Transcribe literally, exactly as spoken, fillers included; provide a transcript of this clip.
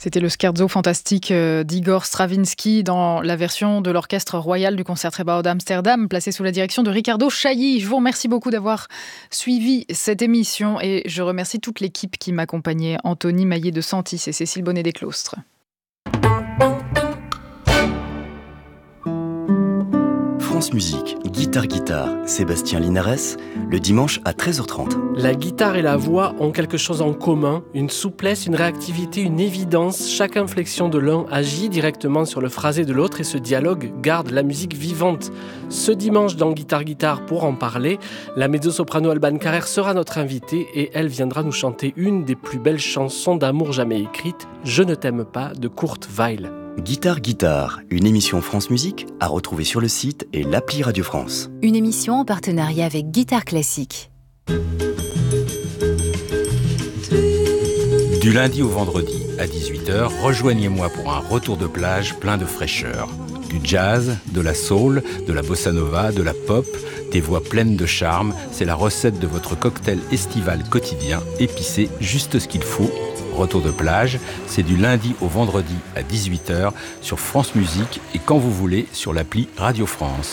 C'était le scherzo fantastique d'Igor Stravinsky dans la version de l'Orchestre Royal du Concertgebouw d'Amsterdam, placé sous la direction de Ricardo Chailly. Je vous remercie beaucoup d'avoir suivi cette émission et je remercie toute l'équipe qui m'accompagnait, Anthony Maillet de Santis et Cécile Bonnet des Claustres. France Musique, Guitare Guitare, Sébastien Linares, le dimanche à treize heures trente. La guitare et la voix ont quelque chose en commun, une souplesse, une réactivité, une évidence. Chaque inflexion de l'un agit directement sur le phrasé de l'autre et ce dialogue garde la musique vivante. Ce dimanche dans Guitare Guitare, pour en parler, la mezzo-soprano Alban Carrère sera notre invitée et elle viendra nous chanter une des plus belles chansons d'amour jamais écrites, Je ne t'aime pas, de Kurt Weill. Guitare Guitare, une émission France Musique à retrouver sur le site et l'appli Radio France. Une émission en partenariat avec Guitare Classique. Du lundi au vendredi à dix-huit heures, rejoignez-moi pour un retour de plage plein de fraîcheur. Du jazz, de la soul, de la bossa nova, de la pop, des voix pleines de charme, c'est la recette de votre cocktail estival quotidien, épicé, juste ce qu'il faut. Retour de plage, c'est du lundi au vendredi à dix-huit heures sur France Musique et quand vous voulez sur l'appli Radio France.